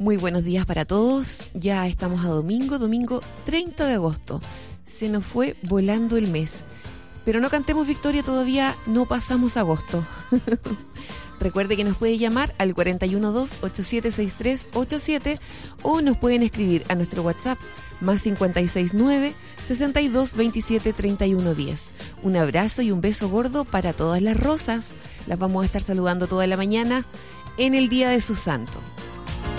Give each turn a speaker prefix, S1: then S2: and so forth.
S1: Muy buenos días para todos. Ya estamos a domingo 30 de agosto. Se nos fue volando el mes. Pero no cantemos victoria, todavía no pasamos agosto. Recuerde que nos puede llamar al 412-876387 o nos pueden escribir a nuestro WhatsApp más 569-6227-3110. Un abrazo y un beso gordo para todas las rosas. Las vamos a estar saludando toda la mañana en el día de su santo.